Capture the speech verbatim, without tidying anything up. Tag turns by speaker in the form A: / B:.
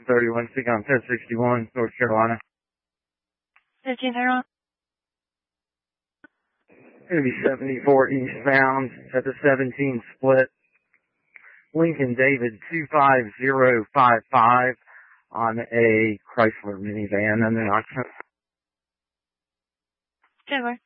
A: thirty-one, speaking on ten sixty-one, North Carolina.
B: fifteen thirty-one.
A: Going to be seventy-four eastbound at the seventeen split. Lincoln David two five zero five five on a Chrysler minivan and an Oxford.
B: Jaguar.